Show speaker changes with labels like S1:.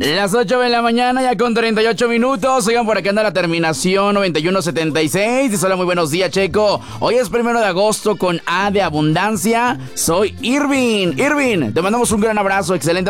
S1: Las 8 de la mañana, ya con 38 minutos. Oigan, por acá anda la terminación 9176. Dice: hola, muy buenos días, Checo. Hoy es 1 de agosto con A de abundancia. Soy Irving. Irving, te mandamos un gran abrazo. Excelente